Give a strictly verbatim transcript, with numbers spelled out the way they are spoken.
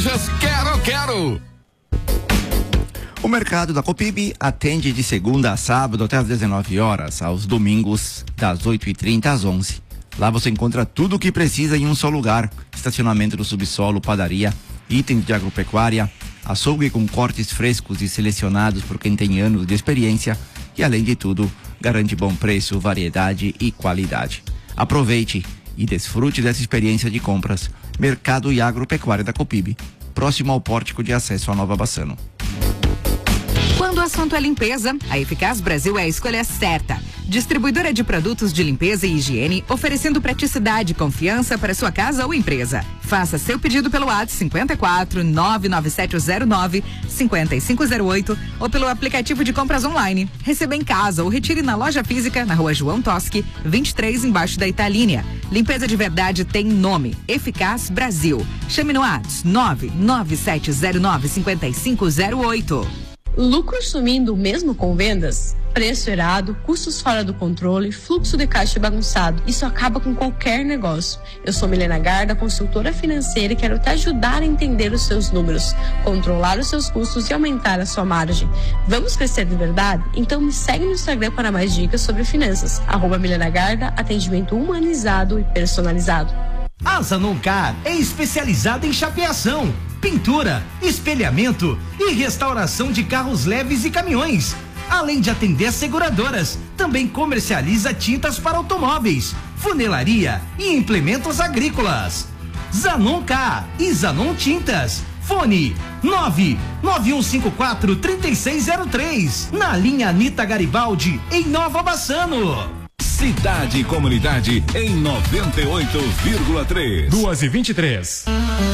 Quero, quero! O mercado da Copib atende de segunda a sábado até às dezenove horas, aos domingos das oito e trinta às onze. Lá você encontra tudo o que precisa em um só lugar: estacionamento do subsolo, padaria, itens de agropecuária, açougue com cortes frescos e selecionados por quem tem anos de experiência e, além de tudo, garante bom preço, variedade e qualidade. Aproveite e desfrute dessa experiência de compras. Mercado e Agropecuária da Copib, próximo ao pórtico de acesso à Nova Bassano. Quando o assunto é limpeza, a Eficaz Brasil é a escolha certa. Distribuidora de produtos de limpeza e higiene, oferecendo praticidade e confiança para sua casa ou empresa. Faça seu pedido pelo WhatsApp cinquenta e quatro, nove nove sete zero nove, cinquenta e cinco zero oito ou pelo aplicativo de compras online. Receba em casa ou retire na loja física na Rua João Toschi, vinte e três, embaixo da Italínia. Limpeza de verdade tem nome: Eficaz Brasil. Chame no WhatsApp nove nove sete zero nove, cinquenta e cinco zero oito. Lucro sumindo mesmo com vendas? Preço errado, custos fora do controle, fluxo de caixa bagunçado. Isso acaba com qualquer negócio. Eu sou Milena Garda, consultora financeira, e quero te ajudar a entender os seus números, controlar os seus custos e aumentar a sua margem. Vamos crescer de verdade? Então me segue no Instagram para mais dicas sobre finanças. Arroba Milena Garda, atendimento humanizado e personalizado. A Zanoncar é especializada em chapeação, pintura, espelhamento e restauração de carros leves e caminhões. Além de atender seguradoras, também comercializa tintas para automóveis, funilaria e implementos agrícolas. Zanoncar e Zanon Tintas. Fone nove nove um cinco quatro, três seis zero três. Na linha Anita Garibaldi, em Nova Bassano. Cidade e Comunidade em noventa e oito vírgula três. duas e vinte e três.